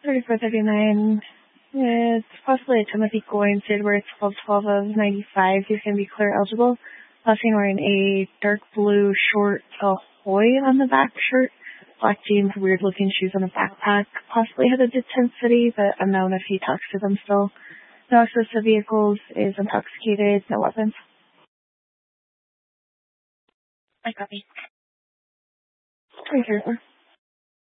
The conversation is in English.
3439. It's possibly a Timothy Goins, date of birth 12/12 of 95. He's going to be clear eligible. Last seen wearing a dark blue short Ahoy on the back shirt, black jeans, weird looking shoes on a backpack. Possibly headed to Tent City, but unknown if he talks to them still. No access to vehicles, is intoxicated, no weapons. I copy. 334.